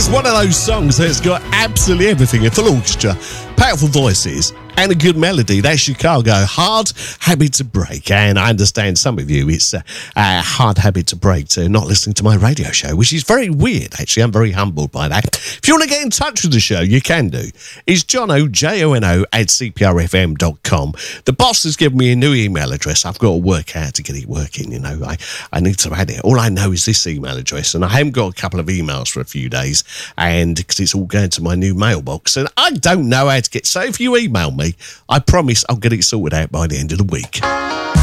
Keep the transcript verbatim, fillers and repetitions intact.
It's one of those songs that's got absolutely everything: a full orchestra, powerful voices, and a good melody. That's Chicago, Hard Habit to Break. And I understand some of you, it's a, a hard habit to break to not listening to my radio show, which is very weird, actually. I'm very humbled by that. If you want to get in touch with the show, you can do. It's Jono, J O N O, at C P R F M dot com. The boss has given me a new email address. I've got to work out to get it working, you know. I, I need to add it. All I know is this email address, and I haven't got a couple of emails for a few days, and because it's all going to my new mailbox, and I don't know how to get. So if you email me, I promise I'll get it sorted out by the end of the week.